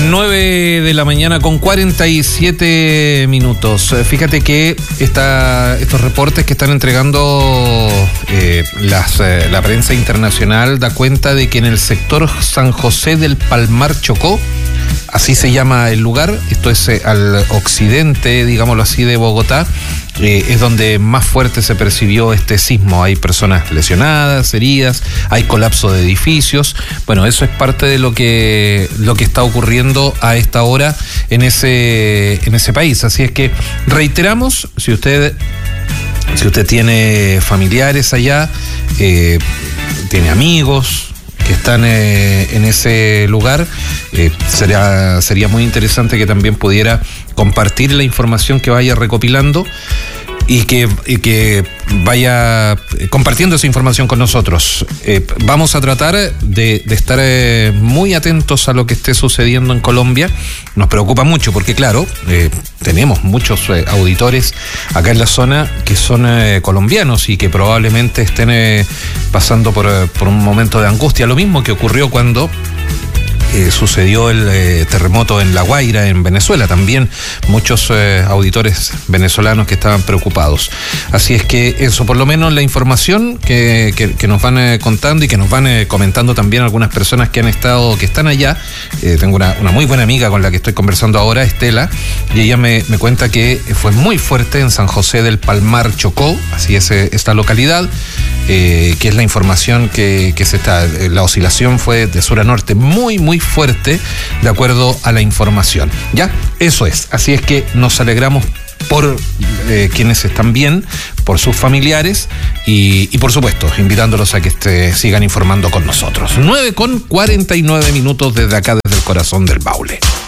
9 de la mañana con 47 minutos. Fíjate que estos reportes que están entregando la prensa internacional da cuenta de que en el sector San José del Palmar Chocó, así se llama el lugar, esto es al occidente, digámoslo así, de Bogotá, es donde más fuerte se percibió este sismo. Hay personas lesionadas, heridas, hay colapso de edificios. Bueno, eso es parte de lo que está ocurriendo a esta hora en ese país. Así es que reiteramos, si usted tiene familiares allá, tiene amigos que están en ese lugar, sería muy interesante que también pudiera compartir la información que vaya recopilando y que vaya compartiendo esa información con nosotros. Vamos a tratar de estar muy atentos a lo que esté sucediendo en Colombia. Nos preocupa mucho porque, claro, tenemos muchos auditores acá en la zona que son colombianos y que probablemente estén pasando por un momento de angustia. Lo mismo que ocurrió cuando sucedió el terremoto en La Guaira, en Venezuela. También muchos auditores venezolanos que estaban preocupados. Así es que eso, por lo menos la información que nos van contando y que nos van comentando también algunas personas que están allá. Tengo una muy buena amiga con la que estoy conversando ahora, Estela, y ella me cuenta que fue muy fuerte en San José del Palmar Chocó, así es esta localidad, que es la información que se está. La oscilación fue de sur a norte muy fuerte, de acuerdo a la información. Ya, eso es. Así es que nos alegramos por quienes están bien, por sus familiares y por supuesto, invitándolos a que sigan informando con nosotros. 9:49 desde acá, desde el corazón del Maule.